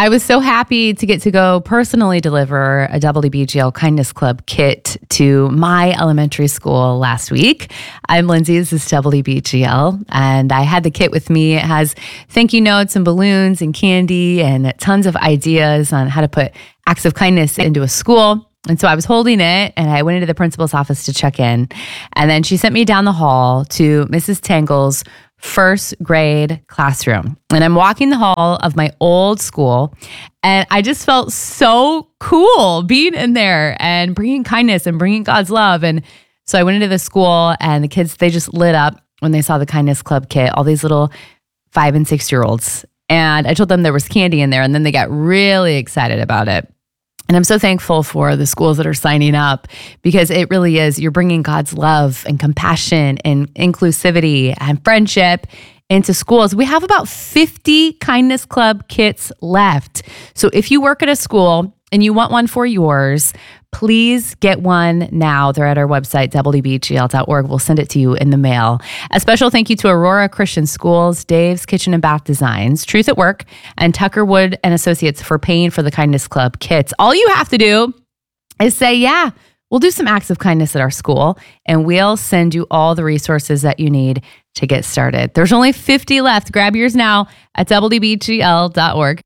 I was so happy to get to go personally deliver a WBGL Kindness Club kit to my elementary school last week. I'm Lindsay, this is WBGL, and I had the kit with me. It has thank you notes and balloons and candy and tons of ideas on how to put acts of kindness into a school. And so I was holding it and I went into the principal's office to check in. And then she sent me down the hall to Mrs. Tangle's first grade classroom. And I'm walking the hall of my old school and I just felt so cool being in there and bringing kindness and bringing God's love. And so I went into the school and the kids, they just lit up when they saw the Kindness Club kit, all these little 5 and 6 year olds. And I told them there was candy in there and then they got really excited about it. And I'm so thankful for the schools that are signing up because it really is, you're bringing God's love and compassion and inclusivity and friendship into schools. We have about 50 Kindness Club kits left. So if you work at a school and you want one for yours, please get one now. They're at our website, wbgl.org. We'll send it to you in the mail. A special thank you to Aurora Christian Schools, Dave's Kitchen and Bath Designs, Truth at Work, and Tucker Wood and Associates for paying for the Kindness Club kits. All you have to do is say, yeah, we'll do some acts of kindness at our school, and we'll send you all the resources that you need to get started. There's only 50 left. Grab yours now at wbgl.org.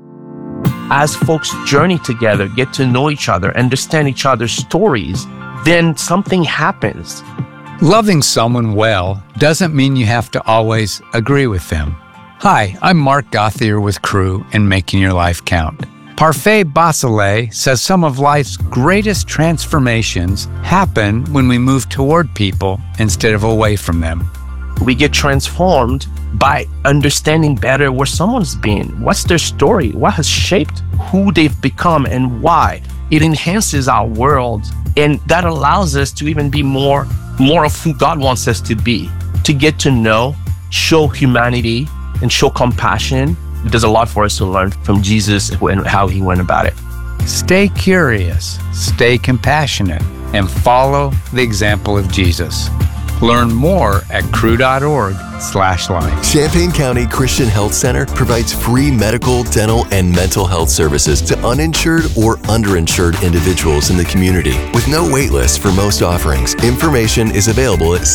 As folks journey together, get to know each other, understand each other's stories, then something happens. Loving someone well doesn't mean you have to always agree with them. Hi, I'm Mark Gothier with Crew and Making Your Life Count. Parfait Basile says some of life's greatest transformations happen when we move toward people instead of away from them. We get transformed by understanding better where someone's been, what's their story, what has shaped who they've become and why. It enhances our world, and that allows us to even be more of who God wants us to be, to get to know, show humanity, and show compassion. There's a lot for us to learn from Jesus and how he went about it. Stay curious, stay compassionate, and follow the example of Jesus. Learn more at crew.org/line. Champaign County Christian Health Center provides free medical, dental, and mental health services to uninsured or underinsured individuals in the community with no wait list for most offerings. Information is available at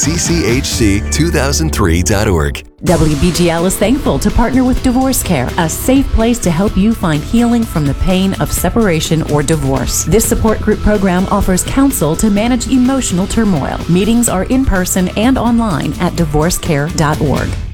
cchc2003.org. WBGL is thankful to partner with Divorce Care, a safe place to help you find healing from the pain of separation or divorce. This support group program offers counsel to manage emotional turmoil. Meetings are in person and online at divorcecare.org.